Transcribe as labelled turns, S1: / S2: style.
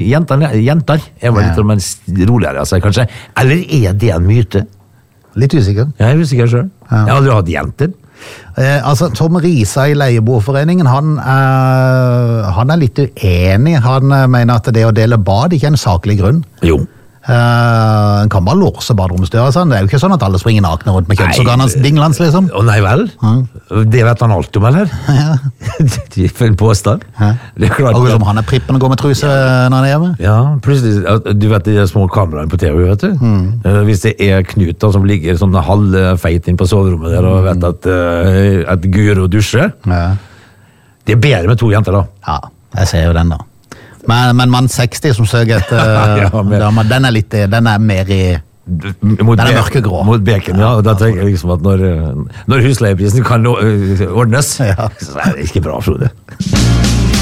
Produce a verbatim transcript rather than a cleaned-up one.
S1: jenter, jenter er vel litt ja. roligere, altså, kanskje. Eller er det en myte?
S2: Litt usikker.
S1: Jeg er usikker selv. Ja. Jeg har aldri hatt jenter.
S2: Eh, altså, Tom Risa i Leieboerforeningen, han, eh, han er litt uenig. Han mener at det å dele bad ikke er en saklig grunn.
S1: Jo.
S2: Uh, en kan bare låse baderomsdøra sånn. Det er jo ikke sånn at alle springer nakne rundt med kjønnsorganene dinglans, liksom.
S1: Å nei vel? Mm. Det vet han alt om, eller?
S2: Ja.
S1: For en påstand.
S2: Ja. Det er klart. Og som han er prippen og går med truse ja. når han er hjemme.
S1: Ja, plutselig, du vet de små kameraene på T V, vet du? Mm. Hvis det er Knut da, som ligger sånn halvfeit inn på soverommet der og vet at, uh, at Guro dusjer, ja. det er bedre med to jenter da.
S2: Ja, jeg ser jo den da. Men, men mann seksti som søker etter ja, dama, den er litt, den er mer i,
S1: mot
S2: den er mørkegrå.
S1: Mot beken, ja, og da tenker jeg liksom at når, når husleieprisen kan ordnes, ja. så er det ikke bra, Frode.